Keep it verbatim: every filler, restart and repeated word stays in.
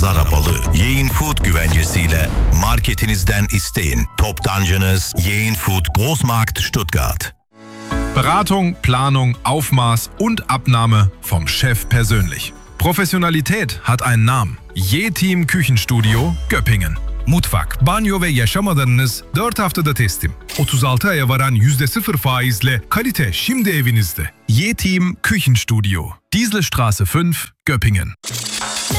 Zara balı Yeğen Food güvencesiyle marketinizden isteyin. Toptancınız Yeğen Food Großmarkt Stuttgart. Beratung, Planung, Aufmaß und Abnahme vom Chef persönlich. Professionalität hat einen Namen. Yeteam Küchenstudio Göppingen. Mutfak, banyo ve yaşam alanınız dört haftada teslim. otuz altı aya varan yüzde sıfır faizle kalite şimdi evinizde. Yeteam Küchenstudio. Dieselstraße fünf, Göppingen.